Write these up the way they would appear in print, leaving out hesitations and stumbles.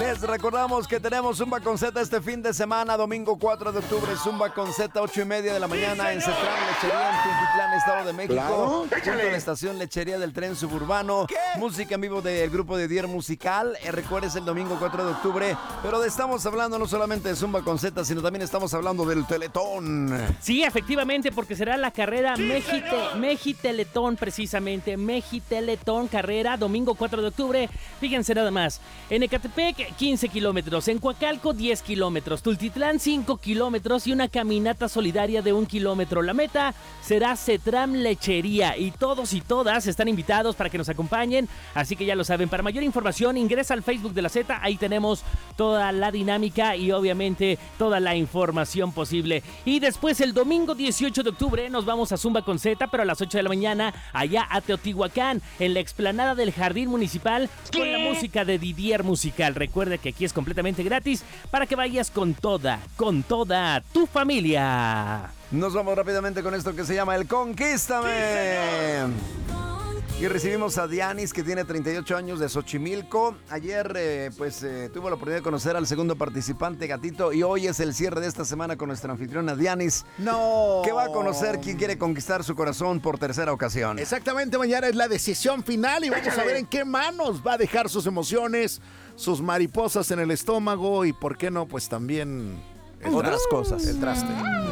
Les recordamos que tenemos Zumba con Z este fin de semana, domingo 4 de octubre, Zumba con Z, 8:30 de la mañana en Cetrán Lechería, en Tultitlán, Estado de México. Claro. Junto a la estación Lechería del Tren Suburbano. Música en vivo del grupo de Dier Musical. Recuerdes el domingo 4 de octubre. Pero estamos hablando no solamente de Zumba con Z, sino también estamos hablando del Teletón. Sí, efectivamente, porque será la carrera Mejiteletón, precisamente. Mejiteletón, carrera, domingo 4 de octubre. Fíjense nada más. En Ecatepec, 15 kilómetros. En Coacalco, 10 kilómetros. Tultitlán, 5 kilómetros. Y una caminata solidaria de 1 kilómetro. La meta será Cetrán Lechería. Y todos y todas están invitados para que nos acompañen. Así que ya lo saben. Para mayor información, ingresa al Facebook de la Z. Ahí tenemos toda la dinámica y obviamente toda la información posible. Y después, el domingo 18 de octubre, nos vamos a Zumba con Z, pero a las 8 de la mañana, allá a Teotihuacán, en la explanada del Jardín Municipal, con la música de Didier Musical. Recuerda que aquí es completamente gratis para que vayas con toda tu familia. Nos vamos rápidamente con esto que se llama el Conquístame. Y recibimos a Dianis, que tiene 38 años, de Xochimilco. Ayer tuvo la oportunidad de conocer al segundo participante, Gatito, y hoy es el cierre de esta semana con nuestra anfitriona Dianis. No. Que va a conocer quién quiere conquistar su corazón por tercera ocasión. Exactamente, mañana es la decisión final y vamos a ver en qué manos va a dejar sus emociones, sus mariposas en el estómago y, ¿por qué no? Pues también otras cosas. El traste.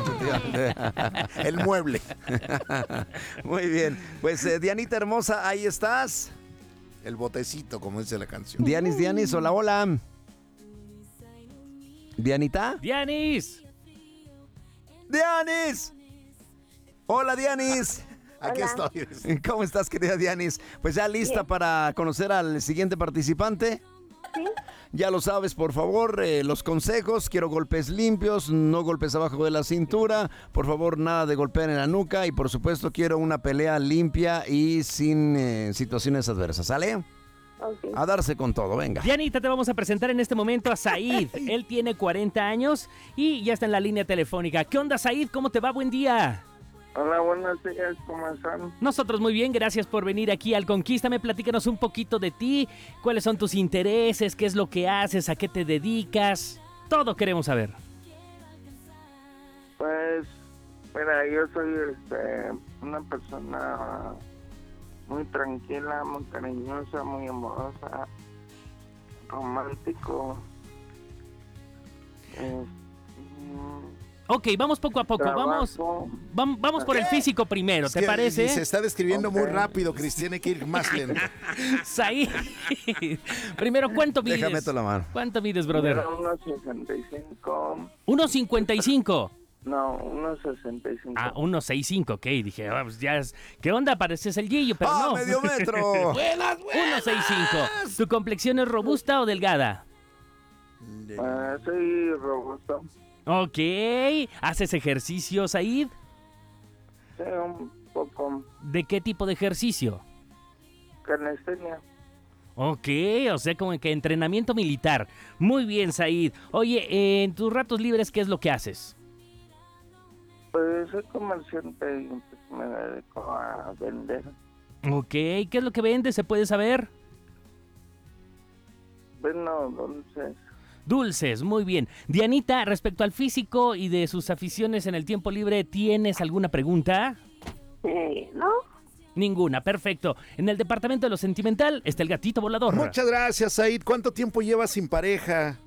El mueble. Muy bien. Pues Dianita hermosa, ahí estás. El botecito, como dice la canción. Dianis, hola, hola. ¿Dianita? ¡Dianis! ¡Dianis! Hola, Dianis. Aquí Hola. estoy. ¿Cómo estás, querida Dianis? Pues ya lista Bien. para conocer al siguiente participante. Sí. Ya lo sabes, por favor, los consejos. Quiero golpes limpios, no golpes abajo de la cintura. Por favor, nada de golpear en la nuca. Y por supuesto, quiero una pelea limpia y sin situaciones adversas. ¿Sale? Ok. A darse con todo, venga. Dianita, te vamos a presentar en este momento a Said. Él tiene 40 años y ya está en la línea telefónica. ¿Qué onda, Said? ¿Cómo te va? Buen día. Hola, buenos días, ¿cómo están? Nosotros muy bien, gracias por venir aquí al Conquístame. Platícanos un poquito de ti, cuáles son tus intereses, qué es lo que haces, a qué te dedicas. Todo queremos saber. Pues, mira, yo soy una persona muy tranquila, muy cariñosa, muy amorosa, romántico. Ok, vamos poco a poco, Trabajo. vamos por el físico primero, ¿te Es que parece? Se está describiendo Ok. muy rápido, Cris. Tiene que ir más lento. Said, primero, ¿cuánto mides? Déjame meto la mano. ¿Cuánto mides, brother? Era unos 65. 1.55. No, unos 65. Ah, 1.65, ok, dije, pues ya es... ¿Qué onda? Pareces el Gillo, pero no. ¡Medio metro! 1.65. ¿Tu complexión es robusta o delgada? Soy robusto. Ok. ¿Haces ejercicio, Said? Sí, un poco. ¿De qué tipo de ejercicio? Calistenia. Ok, o sea, como que entrenamiento militar. Muy bien, Said. Oye, en tus ratos libres, ¿qué es lo que haces? Pues soy comerciante y pues, me dedico a vender. Ok, ¿qué es lo que vendes? ¿Se puede saber? Vendo dulces. Dulces, muy bien. Dianita, respecto al físico y de sus aficiones en el tiempo libre, ¿tienes alguna pregunta? ¿No? Ninguna, perfecto. En el departamento de lo sentimental está el gatito volador. Muchas gracias, Said. ¿Cuánto tiempo llevas sin pareja?